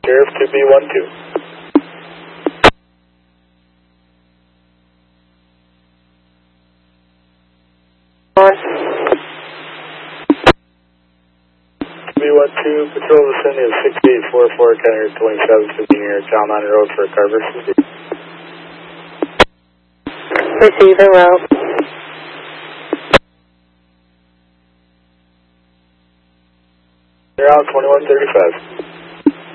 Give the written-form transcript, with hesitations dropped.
Sheriff 2B12. B12, patrol vicinity of 6844, County 2715 here, John Minor Road for a car versus Receive and route. They're out 2135.